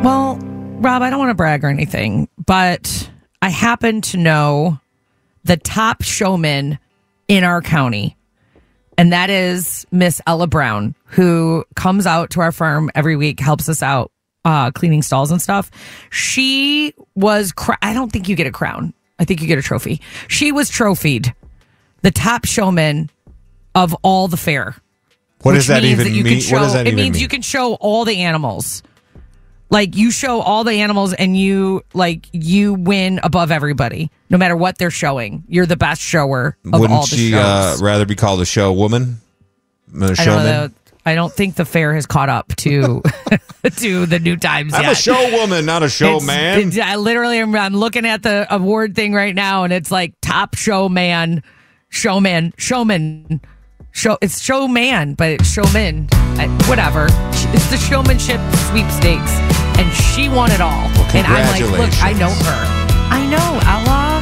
Well, Rob, I don't want to brag or anything, but I happen to know the top showman in our county, and that is Miss Ella Brown, who comes out to our farm every week, helps us out cleaning stalls and stuff. She was, I don't think you get a crown. I think you get a trophy. She was trophied the top showman of all the fair. What does that even mean? It means you can show all the animals. Like, you show all the animals and you win above everybody, no matter what they're showing. You're the best shower of all the shows. Wouldn't she rather be called a show woman? I don't think the fair has caught up to to the new times yet. I'm a show woman, not a show man. I literally I'm looking at the award thing right now, and it's like top showman, showman. It's showman, but it's showman. Whatever. It's the showmanship sweepstakes, and she won it all. Well, and I'm like, look, I know her. I know.